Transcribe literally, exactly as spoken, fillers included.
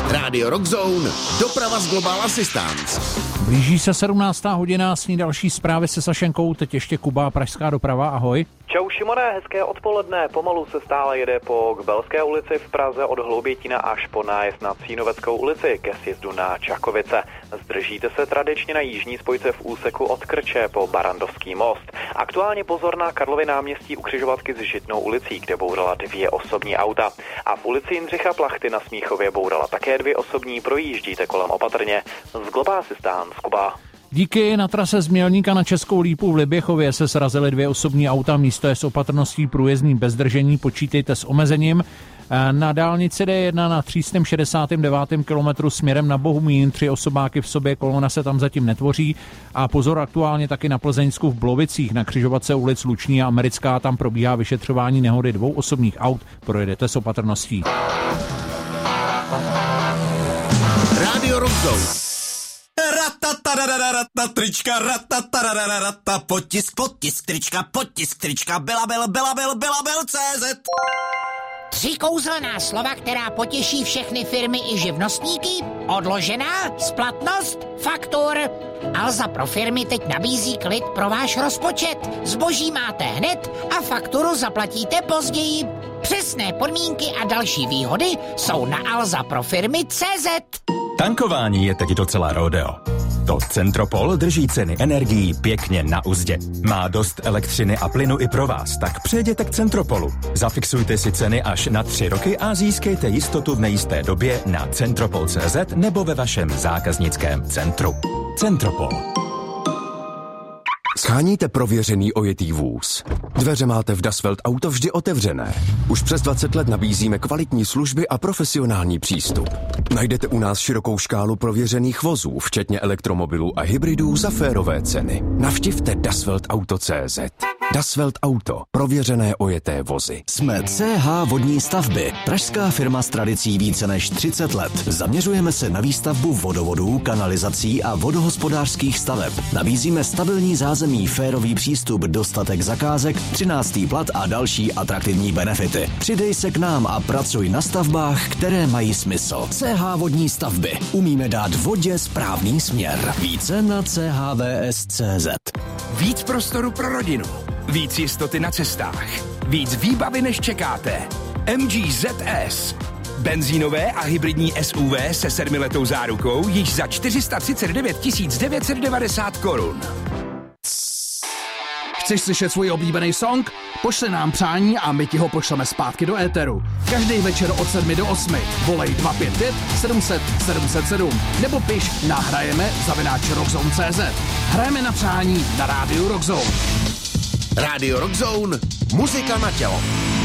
Rádio Rockzone, doprava z Global Assistance. Blíží se sedmnáctá hodina, s ní další zprávy se Sašenkou, teď ještě Kuba, pražská doprava, ahoj. Čau Šimone, hezké odpoledne, pomalu se stále jede po Kbelské ulici v Praze od Hloubětína až po nájezd na Cínoveckou ulici ke sjezdu na Čakovice. Zdržíte se tradičně na jižní spojce v úseku od Krče po Barandovský most. Aktuálně pozor na Karlově náměstí u křižovatky s Žitnou ulicí, kde bourala dvě osobní auta. A v ulici Jindřicha Plachty na Smíchově bourala také dvě osobní, projíždíte kolem opatrně. Z Global Assistance, Kuba. Díky, na trase z Mělníka na Českou Lípu v Liběchově se srazily dvě osobní auta, místo je s opatrností průjezdný bez zdržení, počítejte s omezením. Na dálnici D jedna na tři sta šedesát devět kilometrů směrem na Bohumín, tři osobáky v sobě, kolona se tam zatím netvoří. A pozor aktuálně taky na Plzeňsku v Blovicích, na křižovatce ulic Luční a Americká, tam probíhá vyšetřování nehody dvou osobních aut, projedete s opatrností. Rádio Rockzone. Ratatarararata, trička, ratatarararata, potisk, potisk, trička, potisk, trička, Belabil, Belabil, Belabil, C Z. Tři kouzelná slova, která potěší všechny firmy i živnostníky. Odložená, splatnost, faktur. Alza pro firmy teď nabízí klid pro váš rozpočet. Zboží máte hned a fakturu zaplatíte později. Přesné podmínky a další výhody jsou na alza pro firmy tečka cé zet. Tankování je teď docela rodeo. To Centropol drží ceny energií pěkně na uzdě. Má dost elektřiny a plynu i pro vás, tak přejděte k Centropolu. Zafixujte si ceny až na tři roky a získejte jistotu v nejisté době na centropol tečka cé zet nebo ve vašem zákaznickém centru. Centropol. Sháníte prověřený ojetý vůz? Dveře máte v Dasvelt Auto vždy otevřené. Už přes dvacet let nabízíme kvalitní služby a profesionální přístup. Najdete u nás širokou škálu prověřených vozů, včetně elektromobilů a hybridů za férové ceny. Navštivte Dasvelt Auto tečka cé zet. Dasvelt Auto. Prověřené ojeté vozy. Jsme C H Vodní stavby. Pražská firma s tradicí více než třicet let. Zaměřujeme se na výstavbu vodovodů, kanalizací a vodohospodářských staveb. Nabízíme stabilní zázemí, férový přístup, dostatek zakázek, třináctý plat a další atraktivní benefity. Přidej se k nám a pracuj na stavbách, které mají smysl. C H Vodní stavby. Umíme dát vodě správný směr. Více na c h v s tečka cé zet. Víc prostoru pro rodinu. Víc jistoty na cestách. Víc výbavy, než čekáte. M G Z S. Benzínové a hybridní S U V se sedmiletou zárukou již za čtyři sta třicet devět tisíc devět set devadesát korun. Chceš slyšet svůj oblíbený song? Pošli nám přání a my ti ho pošleme zpátky do éteru. Každý večer od sedmi do osmi. Volej dva pět pět sedm set sedm set sedm nebo piš na hrajeme zavináč rockzone tečka cé zet. Hrajeme na přání na rádiu Rockzone. Rádio Rockzone, muzika na tělo.